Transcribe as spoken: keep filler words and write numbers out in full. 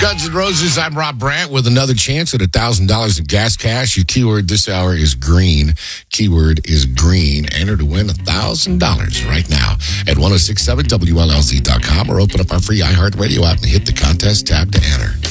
Guns N' Roses. I'm Rob Brandt with another chance at one thousand dollars in gas cash. Your keyword this hour is green. Keyword is green. Enter to win one thousand dollars right now at ten sixty-seven W L L Z dot com or open up our free iHeartRadio app and hit the contest tab to enter.